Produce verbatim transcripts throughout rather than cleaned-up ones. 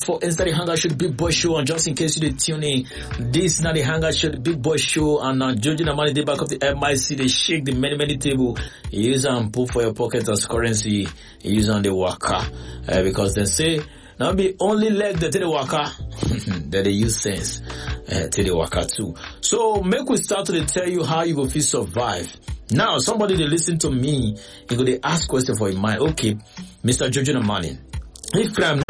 for inside the Hangout Show, the Big Boy Show. And just in case you did tune in, this is not the Hangout Show, the Big Boy Show. And now Georgie Namani, they back up the M I C, they shake the many, many table. You use and put for your pocket as currency. You use on the waka. Uh, because they say, now be only leg that the waka. That they use sense uh, to the waka too. So make we start to tell you how you go feel survive. Now somebody they listen to me, you go they ask question for your mind. Okay, Mister Georgie Namani, if crime.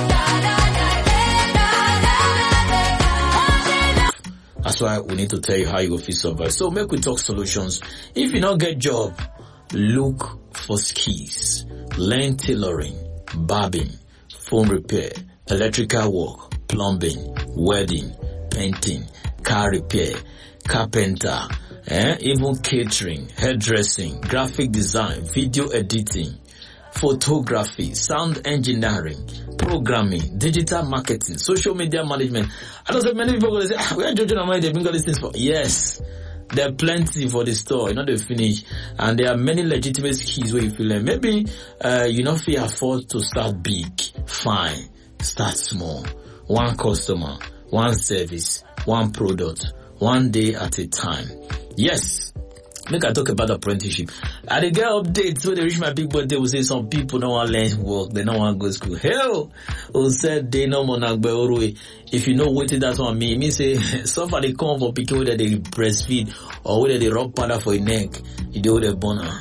That's why we need to tell you how you go feel survive. So make we talk solutions. If you don't get job, look for skills. Learn tailoring, barbing, phone repair, electrical work, plumbing, welding, painting, car repair, carpenter, eh? Even catering, hairdressing, graphic design, video editing, photography, sound engineering, programming, digital marketing, social media management. I know that many people will say, ah, we are judging on why they bring all these things for. Yes, there are plenty for the store, you know, they finish. And there are many legitimate skills where you feel like maybe, uh, you know, if you afford to start big, fine, start small. One customer, one service, one product, one day at a time. Yes. Make I talk about apprenticeship. I dey get updates when they reach my big birthday. Will say some people don't want to learn work, they don't want to go to school. Hell, who said they no more nagbe orwe. If you know what that's what I mean, me say suffer they come for people that they breastfeed or whether they rub powder for your neck, you do the boner.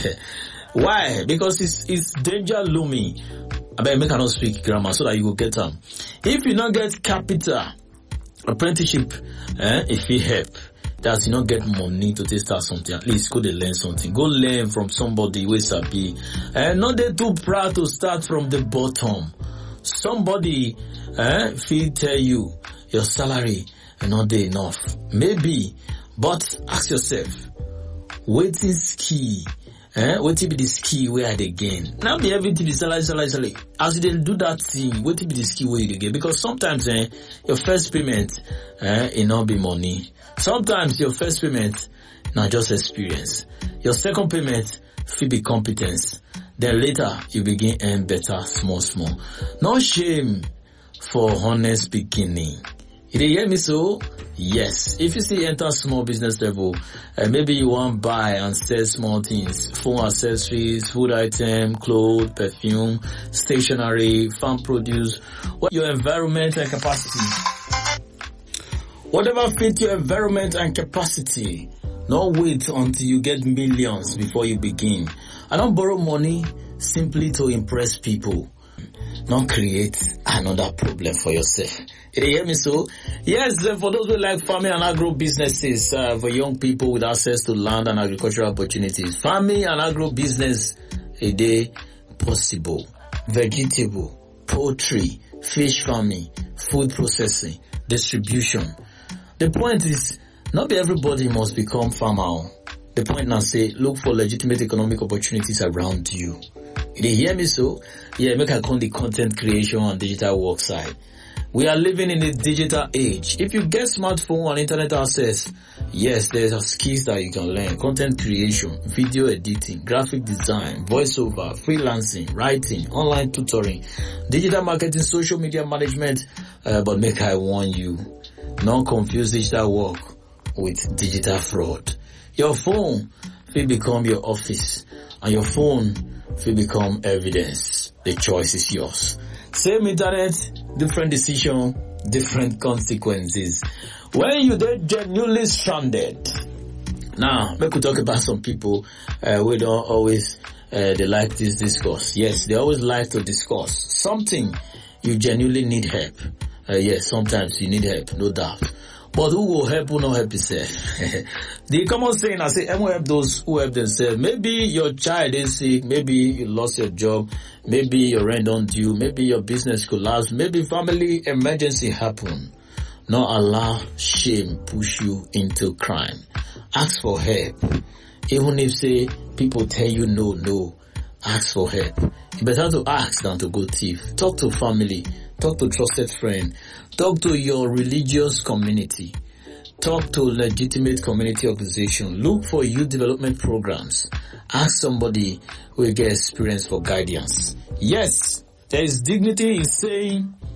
Why? Because it's it's danger looming. I better make I not speak grammar so that you will get them. If you not get capital, apprenticeship, eh, if you help. That you not get money to take start something, at least go to learn something. Go learn from somebody who is happy. And not they too proud to start from the bottom. Somebody eh, feel tell you your salary is not there enough. Maybe, but ask yourself, what is key? Eh? What will be the skill where they gain? Now be everything be salary, salary, salary. As they do that thing, what will be the skill where they gain? Because sometimes eh, your first payment eh, it not be money. Sometimes your first payment not just experience. Your second payment will be competence. Then later you begin earn better, small, small. No shame for honest beginning. Did you hear me so? Yes. If you see enter small business level, uh, maybe you want buy and sell small things, phone accessories, food item, clothes, perfume, stationery, farm produce, what your environment and capacity. Whatever fit your environment and capacity. Don't wait until you get millions before you begin. I don't borrow money simply to impress people. Don't create another problem for yourself. Did you hear me so? Yes, for those who like farming and agro businesses, uh, for young people with access to land and agricultural opportunities, farming and agro business, a day possible. Vegetable, poultry, fish farming, food processing, distribution. The point is, not everybody must become farmer. The point now say, look for legitimate economic opportunities around you. Did you hear me so? Yeah, make I call the content creation and digital work side. We are living in a digital age. If you get smartphone and internet access, yes, there's a skills that you can learn. Content creation, video editing, graphic design, voiceover, freelancing, writing, online tutoring, digital marketing, social media management. Uh, but make I warn you, don't confuse digital work with digital fraud. Your phone will become your office and your phone will become evidence. The choice is yours. Same internet, different decision, different consequences. When you get genuinely stranded. Now, make we talk about some people uh, we don't always uh, they like this discourse. Yes, they always like to discuss something you genuinely need help. Uh, yes, sometimes you need help, no doubt. But who will help, who not help yourself? The common saying, I say, I will help those who help themselves. Maybe your child is sick, maybe you lost your job, maybe your rent don't due, maybe your business collapsed, maybe family emergency happen. Not allow shame push you into crime. Ask for help. Even if say people tell you no, no, ask for help. It's better to ask than to go thief. Talk to family. Talk to trusted friend. Talk to your religious community. Talk to legitimate community organization. Look for youth development programs. Ask somebody who will get experience for guidance. Yes, there is dignity in saying